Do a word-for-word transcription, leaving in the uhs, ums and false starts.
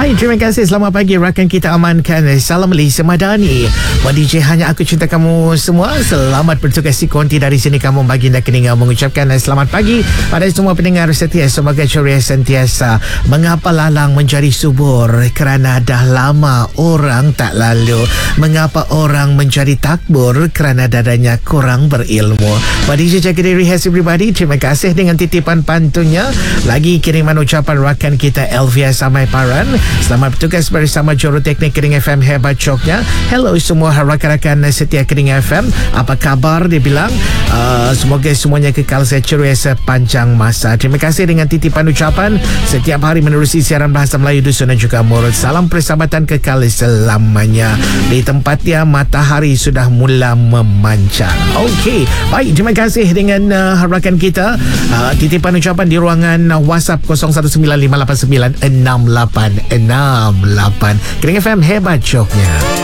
Baik, terima kasih. Selamat pagi rakan kita amankan. Salam Malaysia Madani. Buat D J hanya aku cinta kamu semua. Selamat bertugas di konti dari sini kamu baginda keningal mengucapkan selamat pagi pada semua pendengar setia. Semoga ceria sentiasa. Mengapa lalang menjadi subur? Kerana dah lama orang tak lalu. Mengapa orang menjadi takbur? Kerana dadanya kurang berilmu. Buat D J jaga diri, has everybody. Terima kasih dengan titipan pantunnya. Lagi kiriman ucapan rakan kita Elvia Samai Paran. Selamat bertugas bersama juru teknik Kering F M hebat coknya. Hello semua rakan-rakan setia Kering F M. Apa khabar? Dia bilang uh, semoga semuanya kekal ceria sepanjang masa. Terima kasih dengan titipan ucapan. Setiap hari menerusi siaran bahasa Melayu Dusun dan juga Murut. Salam persahabatan kekal selamanya. Di tempatnya matahari sudah mula memancar. Okey, baik, terima kasih dengan uh, rakan kita. uh, Titipan ucapan di ruangan uh, WhatsApp kosong satu sembilan lima lapan sembilan enam lapan enam lapan. Kering F M hebat coknya.